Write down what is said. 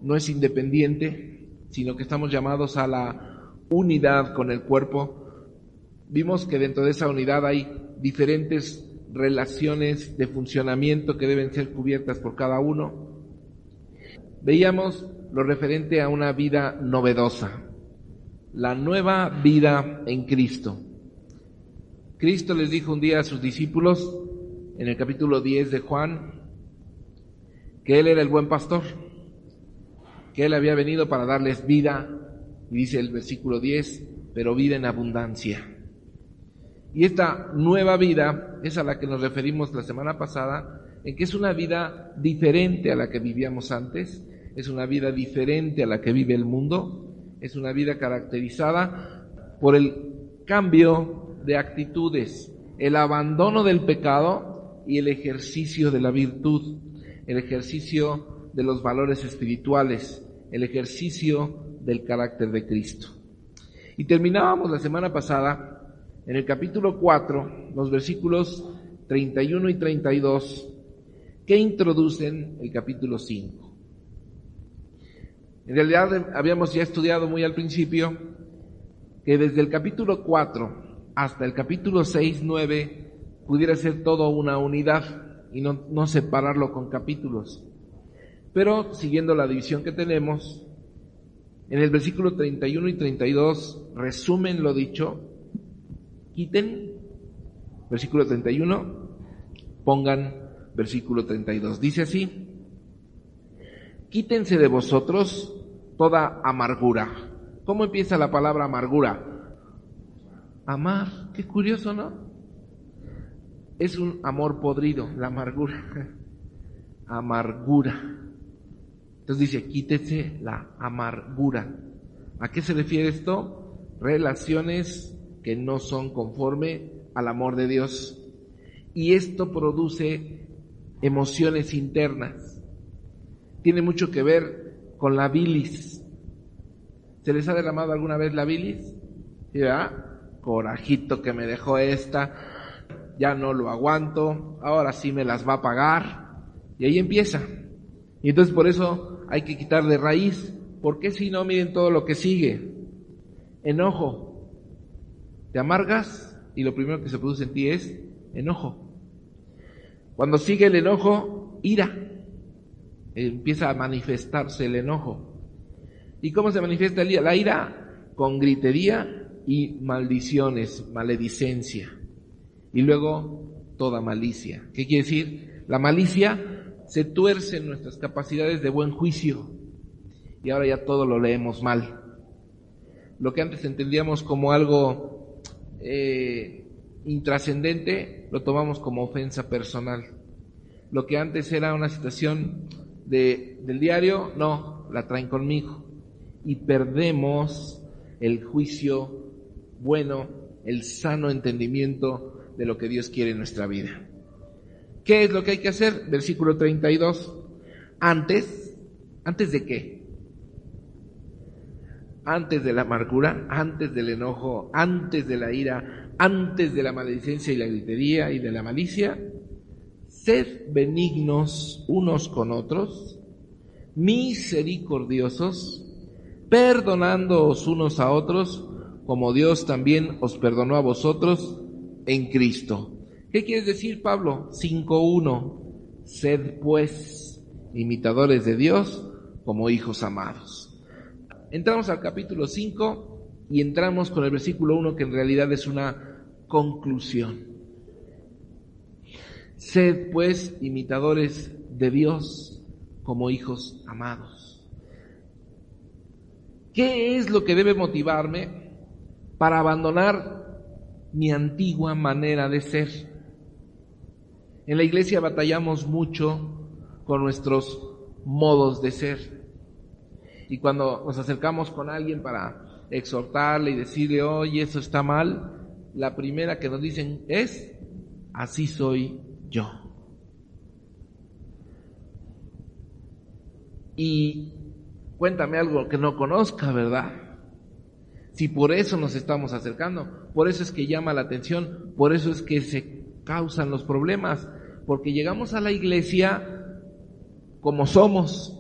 no es independiente, sino que estamos llamados a la unidad con el cuerpo. Vimos que dentro de esa unidad hay diferentes relaciones de funcionamiento que deben ser cubiertas por cada uno. Veíamos lo referente a una vida novedosa, la nueva vida en Cristo. Cristo les dijo un día a sus discípulos, en el capítulo 10 de Juan, que Él era el buen pastor, que Él había venido para darles vida, y dice el versículo 10, pero vida en abundancia. Y esta nueva vida es a la que nos referimos la semana pasada, en que es una vida diferente a la que vivíamos antes, es una vida diferente a la que vive el mundo, es una vida caracterizada por el cambio de actitudes, el abandono del pecado y el ejercicio de la virtud, el ejercicio de los valores espirituales, el ejercicio del carácter de Cristo. Y terminábamos la semana pasada en el capítulo 4, los versículos 31 y 32, que introducen el capítulo 5. En realidad habíamos ya estudiado muy al principio que desde el capítulo 4 hasta el capítulo 6, 9 pudiera ser todo una unidad y no separarlo con capítulos. Pero siguiendo la división que tenemos, en el versículo 31 y 32 resumen lo dicho, quiten versículo 31, pongan versículo 32. Dice así: quítense de vosotros toda amargura. ¿Cómo empieza la palabra amargura? Amar, qué curioso, ¿no? Es un amor podrido, la amargura. Amargura. Entonces dice, quítese la amargura. ¿A qué se refiere esto? Relaciones que no son conforme al amor de Dios. Y esto produce emociones internas. Tiene mucho que ver con la bilis. ¿Se les ha derramado alguna vez la bilis? ¿Sí, verdad? Corajito que me dejó esta, ya no lo aguanto, ahora sí me las va a pagar. Y ahí empieza. Y entonces por eso hay que quitar de raíz, porque si no, miren todo lo que sigue. Enojo. Te amargas y lo primero que se produce en ti es enojo. Cuando sigue el enojo, ira. Empieza a manifestarse el enojo. ¿Y cómo se manifiesta la ira? Con gritería y maldiciones, maledicencia. Y luego toda malicia. ¿Qué quiere decir? La malicia se tuerce en nuestras capacidades de buen juicio. Y ahora ya todo lo leemos mal. Lo que antes entendíamos como algo intrascendente, lo tomamos como ofensa personal. Lo que antes era una situación del diario, no, la traen conmigo. Y perdemos el juicio bueno, el sano entendimiento de lo que Dios quiere en nuestra vida. ¿Qué es lo que hay que hacer? Versículo 32. ¿Antes de qué? Antes de la amargura, antes del enojo, antes de la ira, antes de la maledicencia y la gritería y de la malicia, sed benignos unos con otros, misericordiosos, perdonándoos unos a otros, como Dios también os perdonó a vosotros en Cristo. ¿Qué quiere decir Pablo? 5:1. Sed pues imitadores de Dios como hijos amados. Entramos al capítulo 5 y entramos con el versículo 1, que en realidad es una conclusión. Sed pues imitadores de Dios como hijos amados. ¿Qué es lo que debe motivarme para abandonar mi antigua manera de ser? En la iglesia batallamos mucho con nuestros modos de ser. Y cuando nos acercamos con alguien para exhortarle y decirle, oye, eso está mal, la primera que nos dicen es, así soy yo. Y cuéntame algo que no conozca, ¿verdad? Si por eso nos estamos acercando, por eso es que llama la atención, por eso es que se causan los problemas, porque llegamos a la iglesia como somos,